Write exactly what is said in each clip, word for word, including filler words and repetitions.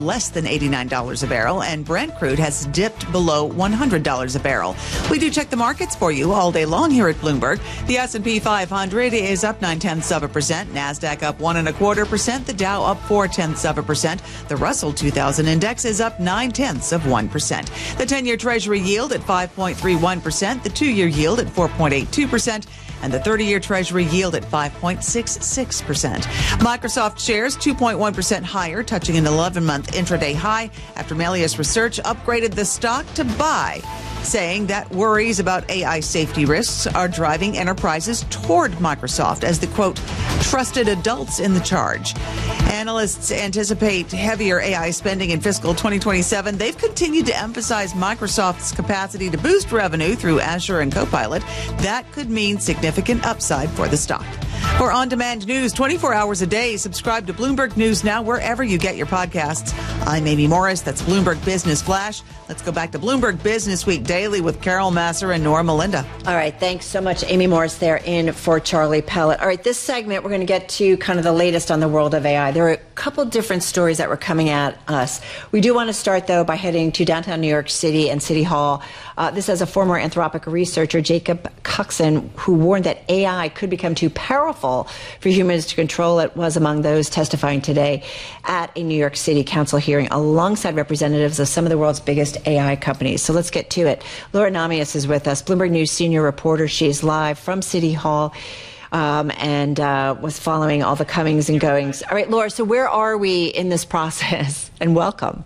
less than eighty-nine dollars a barrel, and Brent crude has dipped below one hundred dollars a barrel. We do check the markets for you all day long here at Bloomberg. The S and P five hundred is up nine tenths of a percent. NASDAQ up one and a quarter percent. The Dow up four tenths of a percent. The Russell two thousand index is up nine tenths of one percent. The ten-year Treasury yield at five point three one percent. The two-year yield at four point eight two percent. And the thirty-year Treasury yield at five point six six percent. Microsoft shares two point one percent higher, touching an eleven-month intraday high after Melius Research upgraded the stock to buy, saying that worries about A I safety risks are driving enterprises toward Microsoft as the, quote, trusted adults in the charge. Analysts anticipate heavier A I spending in fiscal twenty twenty-seven. They've continued to emphasize Microsoft's capacity to boost revenue through Azure and Copilot. That could mean significant upside for the stock. For on-demand news twenty-four hours a day, subscribe to Bloomberg News Now wherever you get your podcasts. I'm Amy Morris. That's Bloomberg Business Flash. Let's go back to Bloomberg Business Week Daily with Carol Massar and Nora Melinda. All right. Thanks so much, Amy Morris, there in for Charlie Pellet. All right. This segment, we're going to get to kind of the latest on the world of A I. There are a couple different stories that were coming at us. We do want to start, though, by heading to downtown New York City and City Hall. Uh, this as a former Anthropic researcher, Jacob Coxon, who warned that A I could become too powerful for humans to control it, was among those testifying today at a New York City Council hearing alongside representatives of some of the world's biggest A I companies. So let's get to it. Laura Namias is with us, Bloomberg News senior reporter. She is live from City Hall um, and uh, was following all the comings and goings. All right, Laura, so where are we in this process? And welcome.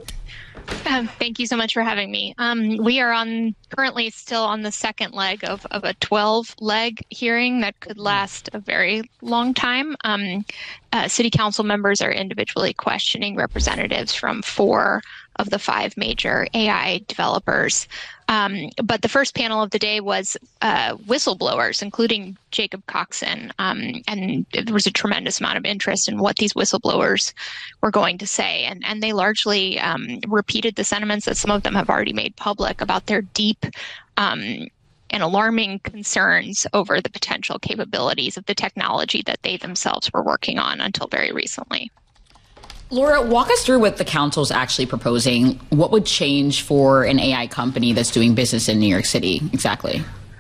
Um, thank you so much for having me. Um, we are on currently still on the second leg of, of a twelve leg hearing that could last a very long time. Um, uh, city council members are individually questioning representatives from four of the five major A I developers. Um, but the first panel of the day was uh, whistleblowers, including Jacob Coxon. Um, and there was a tremendous amount of interest in what these whistleblowers were going to say. And, and they largely um, repeated the sentiments that some of them have already made public about their deep um, and alarming concerns over the potential capabilities of the technology that they themselves were working on until very recently. Laura, walk us through what the council's actually proposing. What would change for an A I company that's doing business in New York City exactly?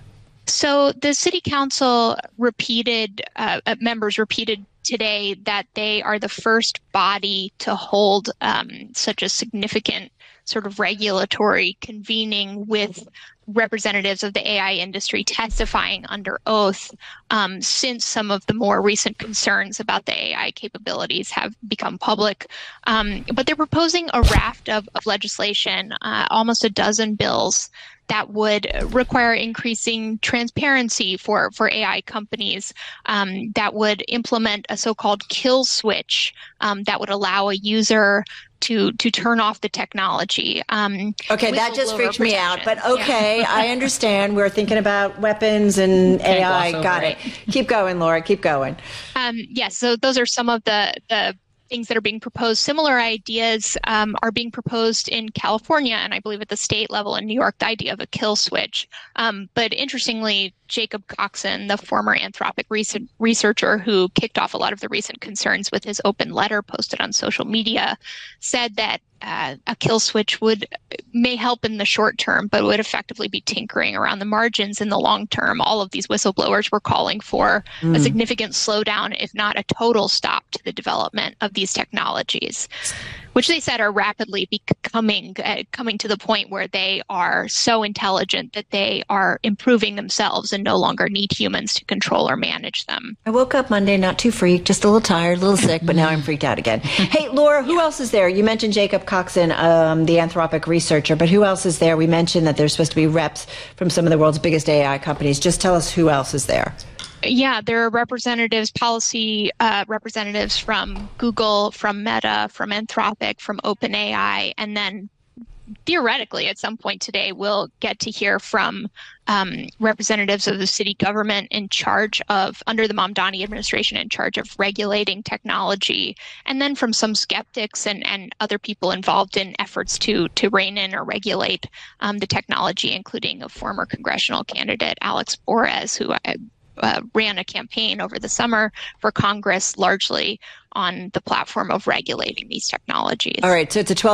So the city council repeated, uh, members repeated today that they are the first body to hold um, such a significant sort of regulatory convening with representatives of the A I industry testifying under oath um, since some of the more recent concerns about the A I capabilities have become public. Um, but they're proposing a raft of, of legislation, uh, almost a dozen bills that would require increasing transparency for, for A I companies, um, that would implement a so-called kill switch um, that would allow a user to to turn off the technology. Um, okay, that just freaked me out, but okay, yeah. I understand. We're thinking about weapons and A I. Got it. it. Keep going, Laura. Keep going. Um, yes, yeah, so those are some of the the things that are being proposed. Similar ideas um, are being proposed in California, and I believe at the state level in New York, the idea of a kill switch. Um, but interestingly, Jacob Coxon, the former Anthropic re- researcher who kicked off a lot of the recent concerns with his open letter posted on social media, said that uh, a kill switch would may help in the short term, but would effectively be tinkering around the margins in the long term. All of these whistleblowers were calling for mm. a significant slowdown, if not a total stop to the development of these technologies, which they said are rapidly becoming uh, coming to the point where they are so intelligent that they are improving themselves and no longer need humans to control or manage them. I woke up Monday not too freaked, just a little tired, a little sick, but now I'm freaked out again. Hey, Laura, who else is there? You mentioned Jacob Coxon, um, the Anthropic researcher, but who else is there? We mentioned that there's supposed to be reps from some of the world's biggest A I companies. Just tell us who else is there. Yeah, there are representatives, policy uh, representatives from Google, from Meta, from Anthropic, from OpenAI, and then theoretically at some point today we'll get to hear from um, representatives of the city government in charge of, under the Mamdani administration, in charge of regulating technology, and then from some skeptics and, and other people involved in efforts to to rein in or regulate um, the technology, including a former congressional candidate, Alex Borez, who I uh, ran a campaign over the summer for Congress largely on the platform of regulating these technologies. All right, so it's a twelve